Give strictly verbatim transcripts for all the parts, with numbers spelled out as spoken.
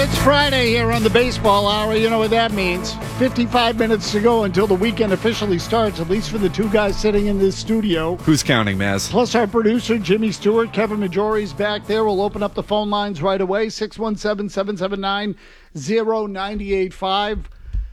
it's Friday here on the Baseball Hour. You know what that means. fifty-five minutes to go until the weekend officially starts, at least for the two guys sitting in this studio. Who's counting, Maz? Plus our producer, Jimmy Stewart. Kevin Majori's back there. We'll open up the phone lines right away. six one seven, seven seven nine, zero nine eight five.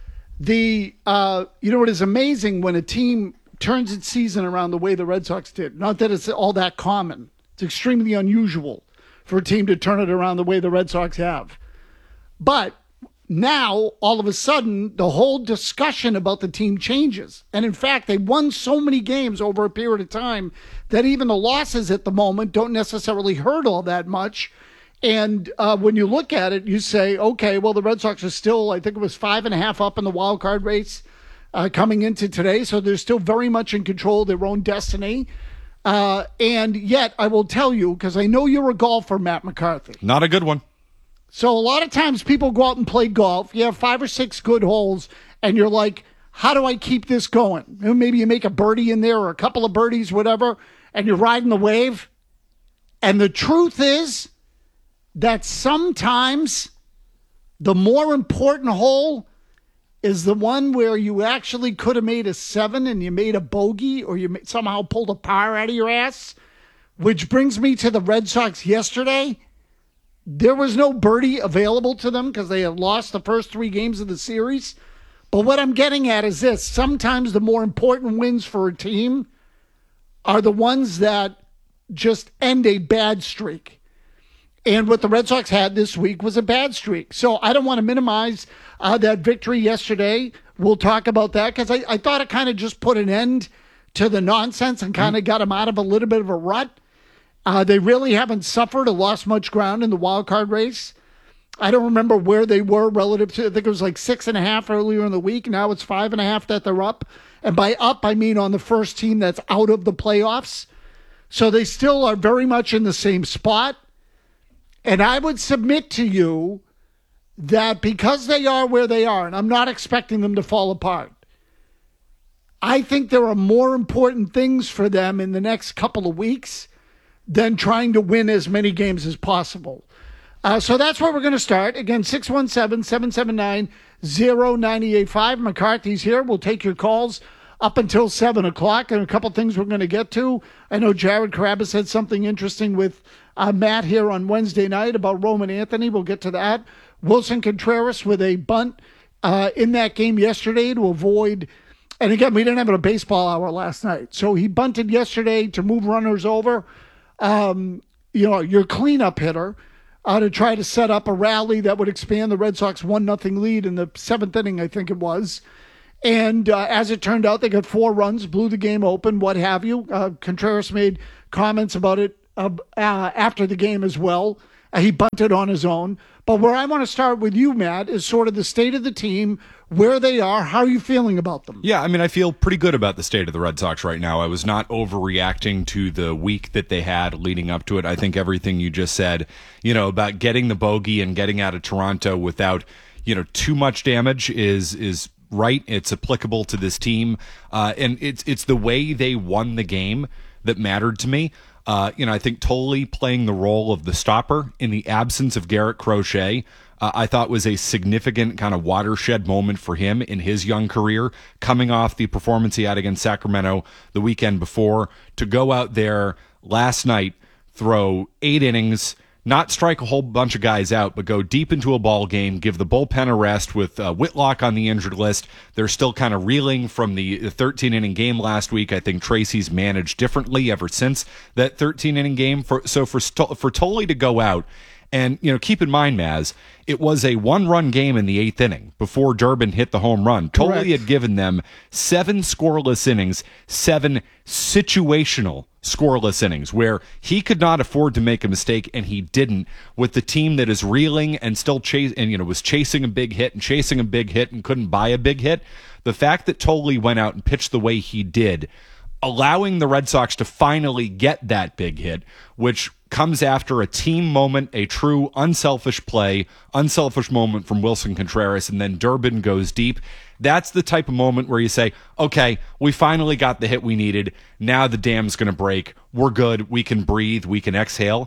The, uh, you know what is amazing when a team turns its season around the way the Red Sox did? Not that it's all that common. It's extremely unusual for a team to turn it around the way the Red Sox have. But now, all of a sudden, the whole discussion about the team changes. And in fact, they won so many games over a period of time that even the losses at the moment don't necessarily hurt all that much. And uh, when you look at it, you say, okay, well, the Red Sox are still, I think it was five and a half up in the wild card race uh, coming into today. So they're still very much in control of their own destiny. Uh, and yet, I will tell you, because I know you're a golfer, Matt McCarthy. Not a good one. So a lot of times people go out and play golf. You have five or six good holes, and you're like, how do I keep this going? Maybe you make a birdie in there or a couple of birdies, whatever, and you're riding the wave. And the truth is that sometimes the more important hole is the one where you actually could have made a seven and you made a bogey, or you somehow pulled a par out of your ass, which brings me to the Red Sox yesterday. There was no birdie available to them because they had lost the first three games of the series. But what I'm getting at is this. Sometimes the more important wins for a team are the ones that just end a bad streak. And what the Red Sox had this week was a bad streak. So I don't want to minimize uh, that victory yesterday. We'll talk about that because I, I thought it kind of just put an end to the nonsense and kind of got them out of a little bit of a rut. Uh, they really haven't suffered or lost much ground in the wild card race. I don't remember where they were relative to, I think it was like six and a half earlier in the week. Now it's five and a half that they're up. And by up, I mean on the first team that's out of the playoffs. So they still are very much in the same spot. And I would submit to you that because they are where they are, and I'm not expecting them to fall apart, I think there are more important things for them in the next couple of weeks than trying to win as many games as possible. Uh, so that's where we're going to start. Again, six one seven, seven seven nine, zero nine eight five. McCarthy's here. We'll take your calls up until seven o'clock, and a couple things we're going to get to. I know Jared Carrabis said something interesting with uh, Matt here on Wednesday night about Roman Anthony. We'll get to that. Wilson Contreras with a bunt uh, in that game yesterday to avoid, and again, we didn't have a baseball hour last night, so he bunted yesterday to move runners over. Um, you know, your cleanup hitter uh, to try to set up a rally that would expand the Red Sox one nothing lead in the seventh inning, I think it was. And uh, as it turned out, they got four runs, blew the game open, what have you. Uh, Contreras made comments about it uh, uh, after the game as well. Uh, he bunted on his own. But where I want to start with you, Matt, is sort of the state of the team, where they are. How are you feeling about them? Yeah, I mean, I feel pretty good about the state of the Red Sox right now. I was not overreacting to the week that they had leading up to it. I think everything you just said, you know, about getting the bogey and getting out of Toronto without, you know, too much damage is is right. It's applicable to this team. Uh, and it's it's the way they won the game that mattered to me. Uh, you know, I think Tolley playing the role of the stopper in the absence of Garrett Crochet, uh, I thought was a significant kind of watershed moment for him in his young career, coming off the performance he had against Sacramento the weekend before, to go out there last night, throw eight innings, not strike a whole bunch of guys out, but go deep into a ball game, give the bullpen a rest with uh, Whitlock on the injured list. They're still kind of reeling from the thirteen-inning game last week. I think Tracy's managed differently ever since that thirteen-inning game. For, so for for Tolley to go out, and you know, keep in mind, Maz, it was a one-run game in the eighth inning before Durbin hit the home run. Tolley had given them seven scoreless innings, seven situational scoreless innings where he could not afford to make a mistake, and he didn't, with the team that is reeling and still chase and you know was chasing a big hit and chasing a big hit and couldn't buy a big hit. The fact that Tolley went out and pitched the way he did, allowing the Red Sox to finally get that big hit, which comes after a team moment, a true unselfish play, unselfish moment from Wilson Contreras, and then Durbin goes deep. That's the type of moment where you say, okay, we finally got the hit we needed. Now the dam's going to break. We're good. We can breathe. We can exhale.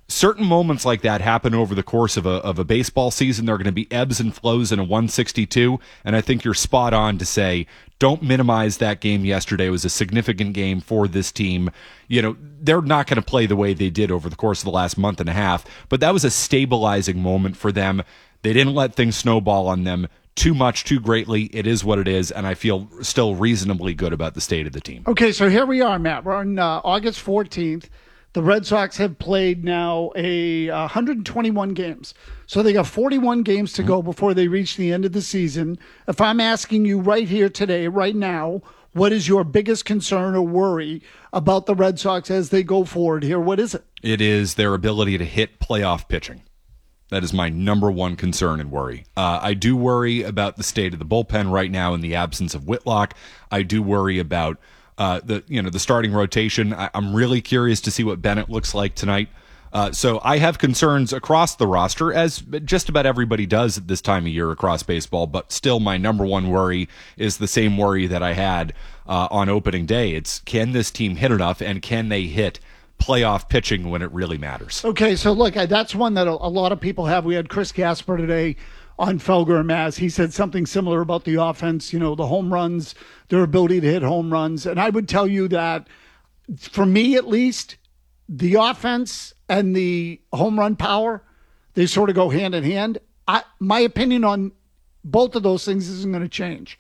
certain moments like that happen over the course of a of a baseball season. There are going to be ebbs and flows in a one sixty-two, and I think you're spot on to say don't minimize that game yesterday. It was a significant game for this team. You know, they're not going to play the way they did over the course of the last month and a half, but that was a stabilizing moment for them. They didn't let things snowball on them too much, too greatly. It is what it is, and I feel still reasonably good about the state of the team. Okay, so here we are, Matt. We're on uh, August fourteenth. The Red Sox have played now a uh, one hundred twenty-one games. So they got forty-one games to go before they reach the end of the season. If I'm asking you right here today, right now, what is your biggest concern or worry about the Red Sox as they go forward here? What is it? It is their ability to hit playoff pitching. That is my number one concern and worry. Uh, I do worry about the state of the bullpen right now in the absence of Whitlock. I do worry about uh, the you know the starting rotation. I, I'm really curious to see what Bennett looks like tonight. Uh, so I have concerns across the roster, as just about everybody does at this time of year across baseball. But still, my number one worry is the same worry that I had uh, on opening day. It's, can this team hit enough, and can they hit playoff pitching when it really matters? Okay, so look, I- that's one that a, a lot of people have. We had Chris Gasper today on Felger and Maz. He said something similar about the offense, you know, the home runs, their ability to hit home runs. And I would tell you that, for me at least, the offense and the home run power, they sort of go hand in hand. I, my opinion on both of those things isn't going to change.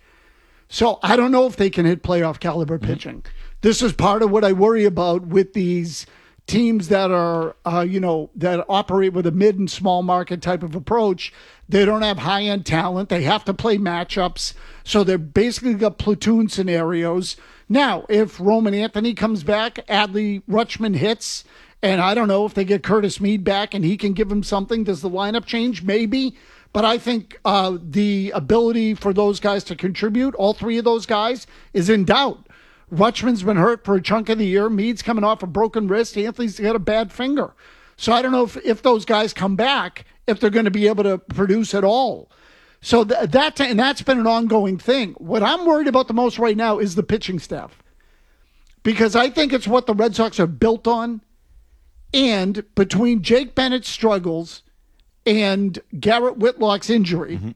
So I don't know if they can hit playoff caliber pitching. Mm-hmm. This is part of what I worry about with these teams that are, uh, you know, that operate with a mid and small market type of approach. They don't have high end talent. They have to play matchups. So they're basically got platoon scenarios. Now, if Roman Anthony comes back, Adley Rutschman hits, and I don't know if they get Curtis Mead back and he can give them something. Does the lineup change? Maybe. But I think uh, the ability for those guys to contribute, all three of those guys, is in doubt. Rutschman's been hurt for a chunk of the year. Mead's coming off a broken wrist. Anthony's got a bad finger. So I don't know if, if those guys come back, if they're going to be able to produce at all. So th- that and that's been an ongoing thing. What I'm worried about the most right now is the pitching staff, because I think it's what the Red Sox are built on. And between Jake Bennett's struggles and Garrett Whitlock's injury, mm-hmm.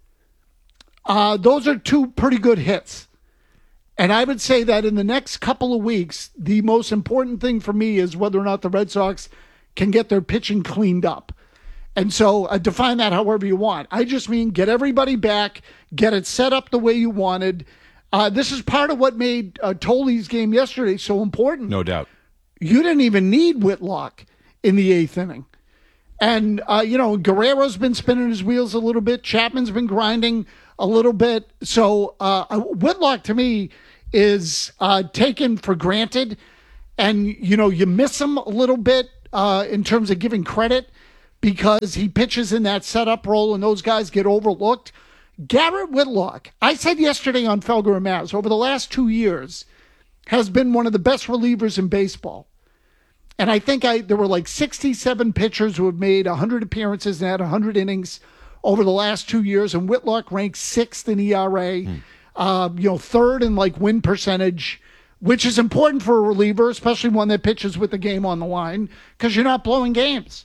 uh, those are two pretty good hits. And I would say that in the next couple of weeks, the most important thing for me is whether or not the Red Sox can get their pitching cleaned up. And so uh, define that however you want. I just mean get everybody back, get it set up the way you wanted. Uh, this is part of what made uh, Tolley's game yesterday so important. No doubt. You didn't even need Whitlock in the eighth inning. And, uh, you know, Guerrero's been spinning his wheels a little bit. Chapman's been grinding a little bit. So uh, Whitlock, to me, is uh, taken for granted. And, you know, you miss him a little bit uh, in terms of giving credit because he pitches in that setup role and those guys get overlooked. Garrett Whitlock, I said yesterday on Felger and Maz, over the last two years, has been one of the best relievers in baseball. And I think I there were like sixty-seven pitchers who have made one hundred appearances and had one hundred innings over the last two years, and Whitlock ranks sixth in E R A, hmm. uh, you know, third in like win percentage, which is important for a reliever, especially one that pitches with the game on the line, because you're not blowing games.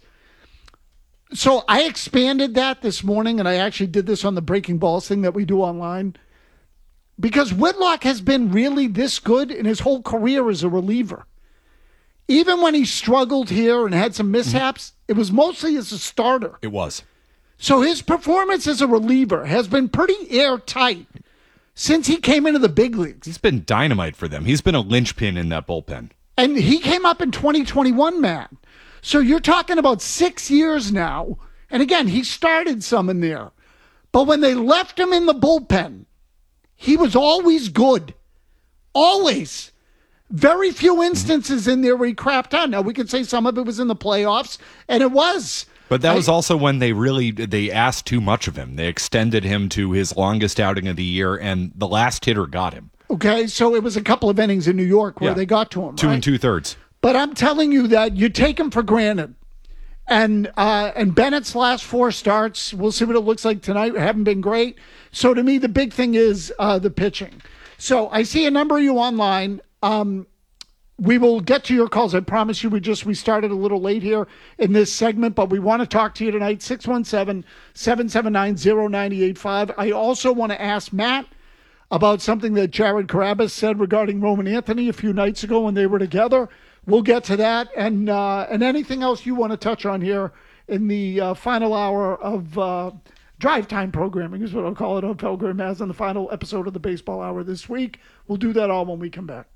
So I expanded that this morning, and I actually did this on the Breaking Balls thing that we do online, because Whitlock has been really this good in his whole career as a reliever. Even when he struggled here and had some mishaps, mm-hmm. it was mostly as a starter. It was. So his performance as a reliever has been pretty airtight since he came into the big leagues. He's been dynamite for them. He's been a linchpin in that bullpen. And he came up in twenty twenty-one, man. So you're talking about six years now. And again, he started some in there. But when they left him in the bullpen, he was always good. Always. Very few instances in there where he crapped out. Now, we could say some of it was in the playoffs, and it was. But that I, was also when they really, they asked too much of him. They extended him to his longest outing of the year, and the last hitter got him. Okay, so it was a couple of innings in New York where yeah. they got to him. Two right? and two-thirds. But I'm telling you that you take him for granted. And uh, and Bennett's last four starts, we'll see what it looks like tonight, haven't been great. So to me, the big thing is uh, the pitching. So I see a number of you online. Um, we will get to your calls. I promise you. We just we started a little late here in this segment, but we want to talk to you tonight. six one seven, seven seven nine, zero nine eight five. I also want to ask Matt about something that Jared Carabas said regarding Roman Anthony a few nights ago when they were together. We'll get to that and uh, and anything else you want to touch on here in the uh, final hour of uh, drive time programming is what I'll call it on Pelgrim as on the final episode of the Baseball Hour this week. We'll do that all when we come back.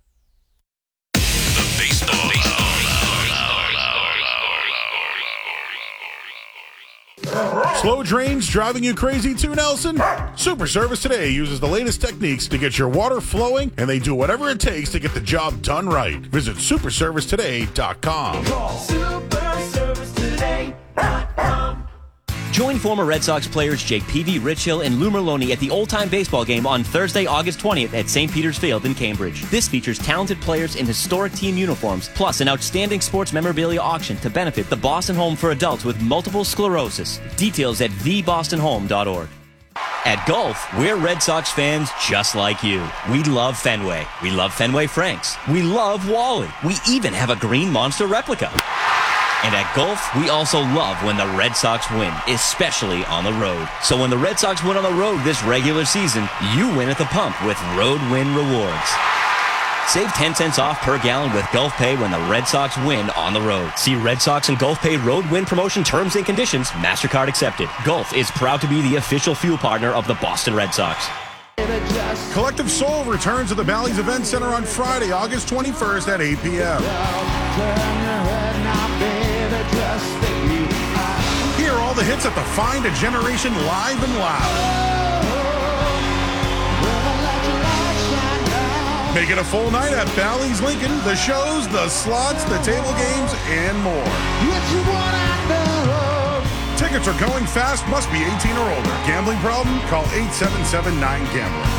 Baseball. Slow drains driving you crazy too, Nelson? Super Service Today uses the latest techniques to get your water flowing, and they do whatever it takes to get the job done right. Visit super service today dot com. super service today dot com. Join former Red Sox players Jake Peavy, Rich Hill, and Lou Merloni at the Old Time Baseball Game on Thursday, August twentieth at Saint Peter's Field in Cambridge. This features talented players in historic team uniforms, plus an outstanding sports memorabilia auction to benefit the Boston Home for adults with multiple sclerosis. Details at the boston home dot org. At Golf, we're Red Sox fans just like you. We love Fenway. We love Fenway Franks. We love Wally. We even have a Green Monster replica. And at Golf, we also love when the Red Sox win, especially on the road. So when the Red Sox win on the road this regular season, you win at the pump with Road Win Rewards. Save ten cents off per gallon with Gulf Pay when the Red Sox win on the road. See Red Sox and Gulf Pay Road Win promotion terms and conditions. MasterCard accepted. Gulf is proud to be the official fuel partner of the Boston Red Sox. Collective Soul returns to the Bally's Event Center on Friday, August twenty-first at eight p.m. Hear all the hits at the Find a Generation live and loud. Make it a full night at Bally's Lincoln. The shows, the slots, the table games, and more. Tickets are going fast. Must be eighteen or older. Gambling problem? Call eight seven seven nine gambler.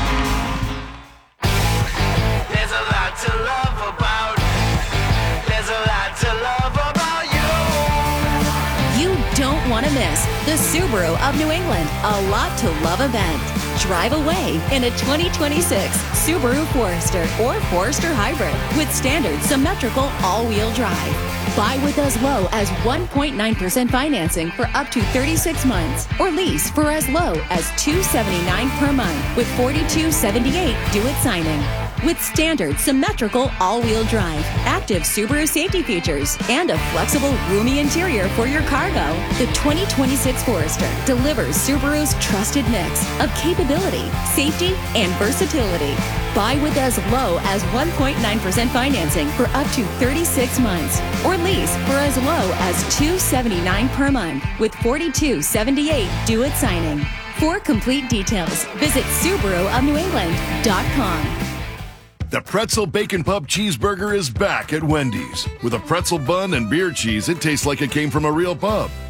There's a lot to love about. There's a lot to love about you. You don't want to miss the Subaru of New England A Lot to Love event. Drive away in a twenty twenty-six Subaru Forester or Forester Hybrid with standard symmetrical all-wheel drive. Buy with as low as one point nine percent financing for up to thirty-six months or lease for as low as two hundred seventy-nine dollars per month with forty-two seventy-eight due at signing. With standard symmetrical all-wheel drive, active Subaru safety features, and a flexible, roomy interior for your cargo, the twenty twenty-six Forester delivers Subaru's trusted mix of capability, safety, and versatility. Buy with as low as one point nine percent financing for up to thirty-six months or lease for as low as two hundred seventy-nine dollars per month with forty-two seventy-eight due at signing. For complete details, visit Subaru of New England dot com. The Pretzel Bacon Pub Cheeseburger is back at Wendy's. With a pretzel bun and beer cheese, it tastes like it came from a real pub.